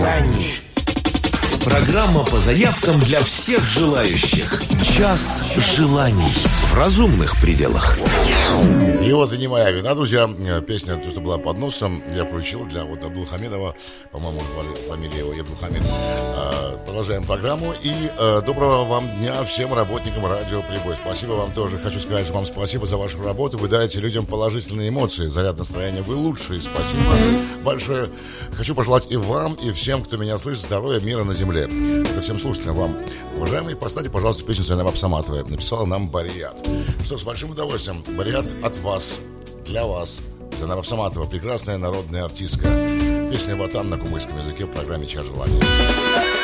желаний. Программа по заявкам для всех желающих. Час желаний в разумных пределах. И вот и не моя вина, друзья. Песня, то, что была под носом, я включил для вот Абдулхамидова. По-моему, фамилия его Абдулхамид. Продолжаем программу. И доброго вам дня всем работникам радио Прибой. Спасибо вам тоже. Хочу сказать вам спасибо за вашу работу. Вы дарите людям положительные эмоции, заряд настроения. Вы лучшие. Спасибо большое. Хочу пожелать и вам, и всем, кто меня слышит, здоровья, мира на земле. Это всем слушателям вам. Уважаемые, поставьте, пожалуйста, песню Зайнаб Абсаматовой. Написала нам Барият. Что, с большим удовольствием. Барият от вас, для вас. Зайнаб Абсаматова, прекрасная народная артистка. Песня «Ватан» на кумыкском языке в программе «Час желаний».